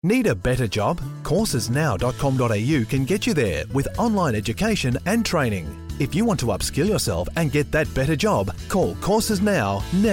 Need a better job? Coursesnow.com.au can get you there with online education and training. If you want to upskill yourself and get that better job, call Courses Now